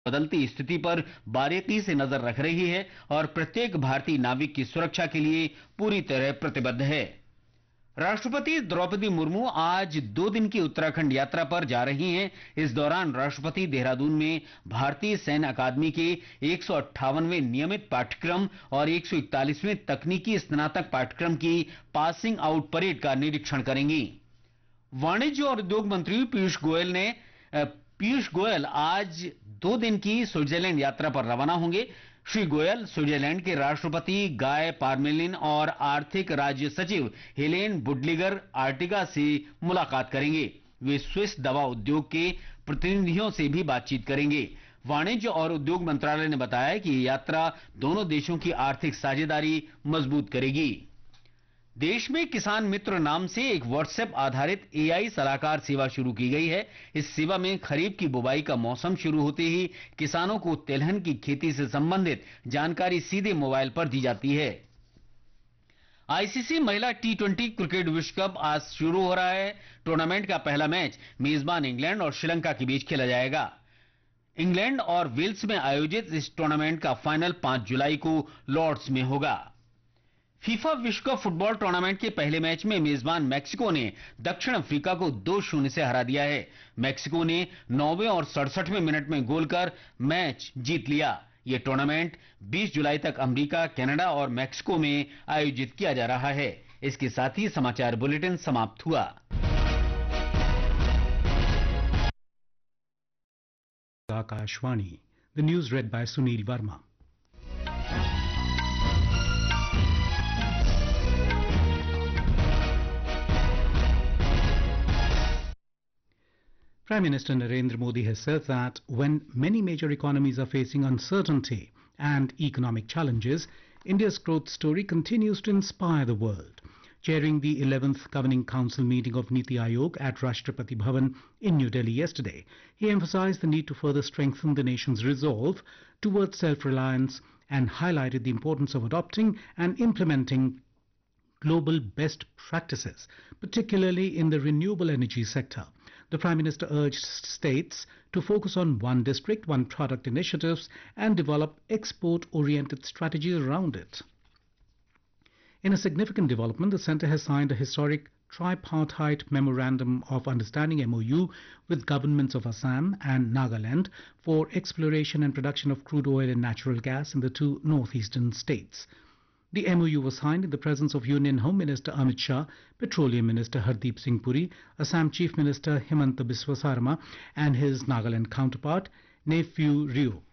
बदलती स्थिति पर बारीकी से नजर रख रही है और प्रत्येक भारतीय नाविक की सुरक्षा के लिए पूरी तरह प्रतिबद्ध है। राष्ट्रपति द्रौपदी मुर्मू आज 2 दिन की उत्तराखंड यात्रा पर जा रही हैं। इस दौरान राष्ट्रपति देहरादून में भारतीय सैन्य अकादमी के 158वें नियमित पाठ्यक्रम और 141वें तकनीकी स्नातक पाठ्यक्रम की पासिंग आउट परेड का निरीक्षण करेंगी। वाणिज्य और उद्योग मंत्री पीयूष गोयल आज 2 दिन की स्विट्जरलैंड यात्रा पर रवाना होंगे। श्री गोयल स्विट्जरलैंड के राष्ट्रपति गाय पारमेलिन और आर्थिक राज्य सचिव हेलेन बुडलिगर आर्टिगा से मुलाकात करेंगे। वे स्विस दवा उद्योग के प्रतिनिधियों से भी बातचीत करेंगे। वाणिज्य और उद्योग मंत्रालय ने बताया कि ये यात्रा दोनों देशों की आर्थिक साझेदारी मजबूत करेगी। देश में किसान मित्र नाम से एक व्हाट्सएप आधारित एआई सलाहकार सेवा शुरू की गई है। इस सेवा में खरीफ की बुवाई का मौसम शुरू होते ही किसानों को तिलहन की खेती से संबंधित जानकारी सीधे मोबाइल पर दी जाती है। आईसीसी महिला टी20 क्रिकेट विश्व कप आज शुरू हो रहा है। टूर्नामेंट का पहला मैच मेजबान इंग्लैंड और श्रीलंका के बीच खेला जाएगा। इंग्लैंड और वेल्स में आयोजित इस टूर्नामेंट का फाइनल 5 जुलाई को लॉर्ड्स में होगा। फीफा विश्व कप फुटबॉल टूर्नामेंट के पहले मैच में मेजबान मैक्सिको ने दक्षिण अफ्रीका को 2-0 से हरा दिया है। मैक्सिको ने 9वें और 67वें मिनट में गोल कर मैच जीत लिया। यह टूर्नामेंट 20 जुलाई तक अमेरिका, कनाडा और मैक्सिको में आयोजित किया जा रहा है। इसके साथ ही समाचार बुलेटिन समाप्त हुआ। Akashvani. The news read by Sunil Verma. Prime Minister Narendra Modi has said that when many major economies are facing uncertainty and economic challenges, India's growth story continues to inspire the world. Chairing the 11th Governing Council meeting of Niti Aayog at Rashtrapati Bhavan in New Delhi yesterday, he emphasized the need to further strengthen the nation's resolve towards self-reliance and highlighted the importance of adopting and implementing global best practices, particularly in the renewable energy sector. The Prime Minister urged states to focus on one district, one product initiatives and develop export-oriented strategies around it. In a significant development, the Centre has signed a historic tripartite Memorandum of Understanding MOU with governments of Assam and Nagaland for exploration and production of crude oil and natural gas in the two northeastern states. The MOU was signed in the presence of Union Home Minister Amit Shah, Petroleum Minister Hardeep Singh Puri, Assam Chief Minister Himanta Biswa Sarma and his Nagaland counterpart, Neiphiu Rio.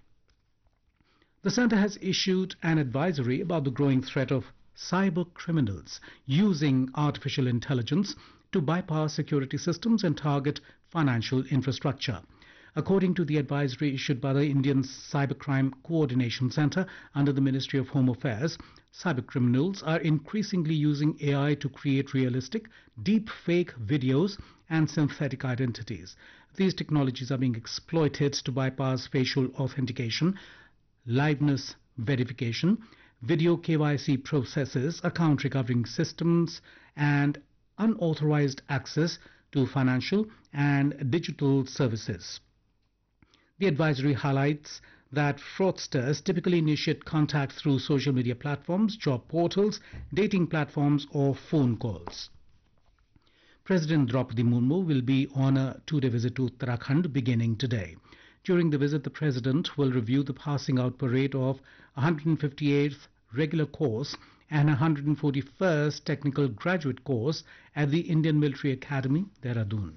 The Centre has issued an advisory about the growing threat of cyber criminals using artificial intelligence to bypass security systems and target financial infrastructure. According to the advisory issued by the Indian Cybercrime Coordination Centre under the Ministry of Home Affairs, cybercriminals are increasingly using AI to create realistic, deep fake videos and synthetic identities. These technologies are being exploited to bypass facial authentication, liveness verification, video KYC processes, account recovery systems, and unauthorized access to financial and digital services. The advisory highlights that fraudsters typically initiate contact through social media platforms, job portals, dating platforms, or phone calls. President Draupadi Murmu will be on a 2-day visit to Uttarakhand beginning today. During the visit, the President will review the passing out parade of 158th regular course and 141st technical graduate course at the Indian Military Academy, Dehradun.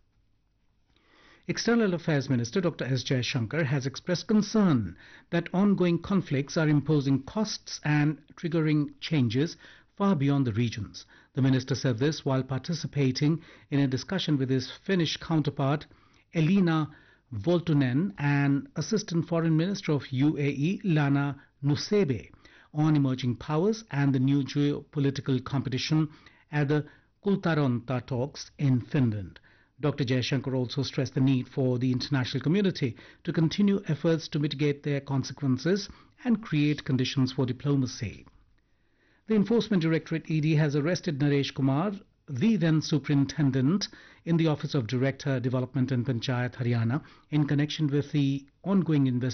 External Affairs Minister Dr. S. Jaishankar has expressed concern that ongoing conflicts are imposing costs and triggering changes far beyond the regions. The minister said this while participating in a discussion with his Finnish counterpart Elina Voltunen and Assistant Foreign Minister of UAE Lana Nusebe on emerging powers and the new geopolitical competition at the Kultaronta talks in Finland. Dr. Jaishankar also stressed the need for the international community to continue efforts to mitigate their consequences and create conditions for diplomacy. The Enforcement Directorate ED has arrested Naresh Kumar, the then superintendent in the office of Director Development and Panchayat Haryana in connection with the ongoing investigation